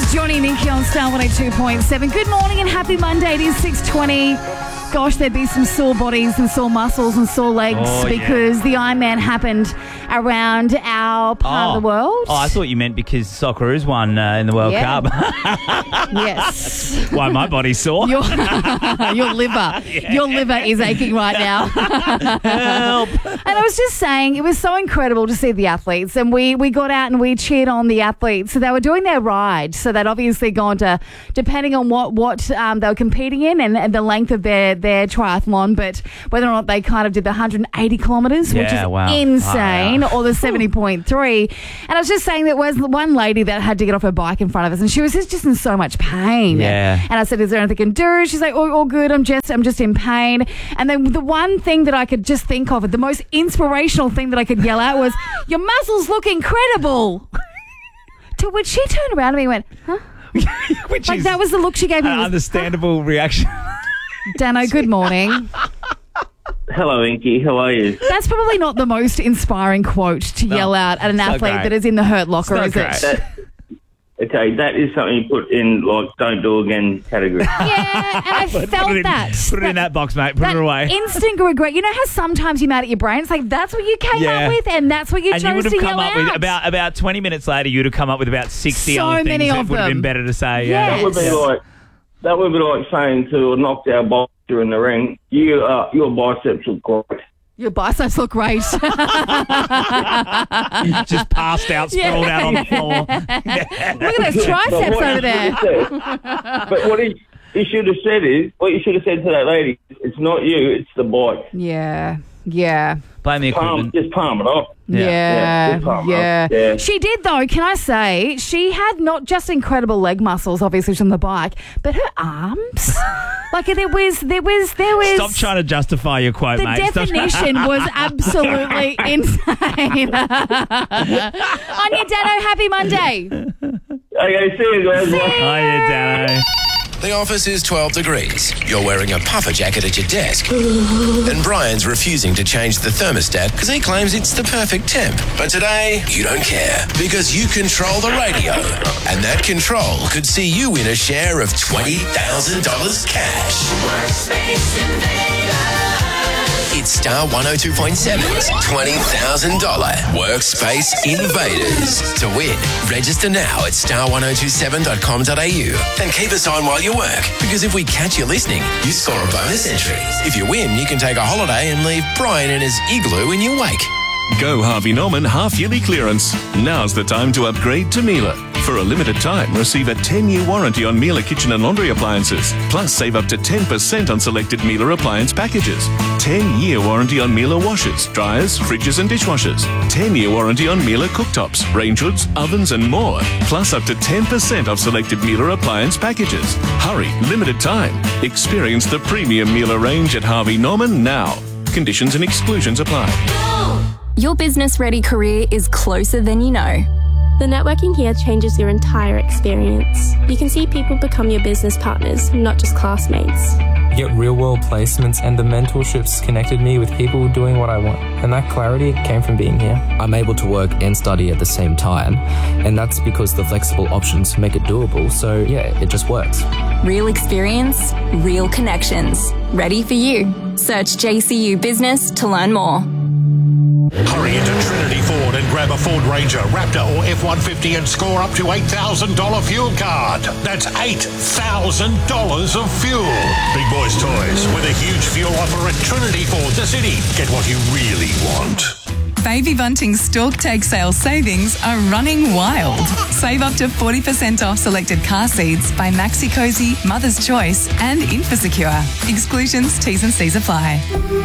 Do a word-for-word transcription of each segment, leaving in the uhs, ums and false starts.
Johnny and Nikki on Star one oh two point seven. Good morning and happy Monday. It is six twenty. Gosh, there'd be some sore bodies and sore muscles and sore legs oh, because yeah. the Ironman happened around our part oh. of the world. Oh, I thought you meant because Socceroos won uh, in the World yeah. Cup. Yes. Why my body's sore. Your, your liver. Yeah. Your liver is aching right now. Help. And I was just saying, it was so incredible to see the athletes. And we, we got out and we cheered on the athletes. So they were doing their ride. So they'd obviously gone to, depending on what, what um, they were competing in and, and the length of their, their triathlon, but whether or not they kind of did the one hundred eighty kilometres, yeah, which is wow. insane, oh, yeah. or the seventy point three. And I was just saying that was one lady that had to get off her bike in front of us, and she was just, just in so much pain. Yeah. And I said, is there anything I can do? She's like, oh, all good. I'm just, I'm just in pain. And then the one thing that I could just think of, the most inspirational thing that I could yell out was, your muscles look incredible. To which she turned around to me and went, huh? Which like is that was the look she gave me. an was, understandable reaction. Dano, good morning. Hello, Inky. How are you? That's probably not the most inspiring quote to No, yell out at an so athlete great. that is in the hurt locker, So is great. it? That, okay, that is something you put in, like, don't do again category. Yeah, and I Put felt it in, that. Put it in that box, mate. Put that it away. instant regret. You know how sometimes you're mad at your brain? It's like, that's what you came Yeah. up with and that's what you and you chose would to have come yell up out. with about about twenty minutes later. You'd have come up with about sixty So other things many that of would have been them. better to say. Yeah. That would be like that would be like saying to a knocked out boxer in the ring, "You, uh, your biceps look great." Your biceps look great. Just passed out, sprawled Yeah. out on the floor. Look at those triceps what over you there. should have said- but what he, he should have said is, what you should have said to that lady, it's not you, it's the bike. Yeah, yeah. Blame the Palm, equipment. just palm it off. Yeah. Yeah, Yeah, good palm yeah. up. Yeah. She did, though, can I say, she had not just incredible leg muscles, obviously, from the bike, but her arms. Like, there was, there was, there was... Stop trying to justify your quote, The mate. Stop- definition was absolutely insane. On your Dano, happy Monday. Okay, see you guys. See Bye. ya. Hiya, Dano. The office is twelve degrees. You're wearing a puffer jacket at your desk. And Brian's refusing to change the thermostat because he claims it's the perfect temp. But today, you don't care because you control the radio. And that control could see you win a share of twenty thousand dollars cash. It's Star one oh two point seven's twenty thousand dollars Workspace Invaders. To win, register now at star ten twenty-seven dot com dot a u and keep us on while you work, because if we catch you listening, you score a bonus entry. If you win, you can take a holiday and leave Brian in his igloo in your wake. Go Harvey Norman half-yearly clearance. Now's the time to upgrade to Miele. For a limited time, receive a ten-year warranty on Miele kitchen and laundry appliances. Plus, save up to ten percent on selected Miele appliance packages. ten-year warranty on Miele washers, dryers, fridges and dishwashers. ten-year warranty on Miele cooktops, range hoods, ovens and more. Plus, up to ten percent off selected Miele appliance packages. Hurry, limited time. Experience the premium Miele range at Harvey Norman now. Conditions and exclusions apply. Your business-ready career is closer than you know. The networking here changes your entire experience. You can see people become your business partners, not just classmates. Get real-world placements, and the mentorships connected me with people doing what I want. And that clarity came from being here. I'm able to work and study at the same time, and that's because the flexible options make it doable. So yeah, it just works. Real experience, real connections. Ready for you. Search J C U Business to learn more. Hurry into Trinity Ford and grab a Ford Ranger, Raptor or F one fifty and score up to eight thousand dollars fuel card. That's eight thousand dollars of fuel. Big Boys Toys with a huge fuel offer at Trinity Ford, the city. Get what you really want. Baby Bunting's Stork Take Sale savings are running wild. Save up to forty percent off selected car seats by Maxi Cozy, Mother's Choice and Infosecure. Exclusions, T's and C's apply.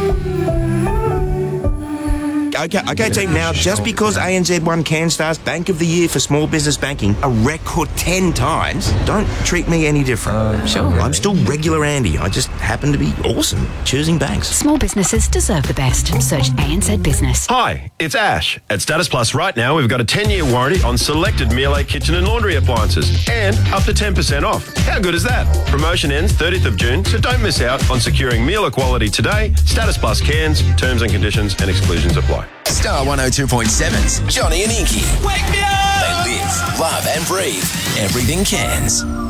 Okay, okay, team. Now, just because A N Z won CanStar's Bank of the Year for small business banking a record ten times, don't treat me any different. Uh, sure. I'm still regular Andy. I just happen to be awesome choosing banks. Small businesses deserve the best. Search A N Z Business. Hi, it's Ash. At Status Plus right now, we've got a ten-year warranty on selected Miele kitchen and laundry appliances and up to ten percent off. How good is that? Promotion ends thirtieth of June, so don't miss out on securing Miele quality today. Status Plus cans, terms and conditions and exclusions apply. Star one oh two point seven's Johnny and Inky. Wake me up! They live Love and breathe everything Cairns.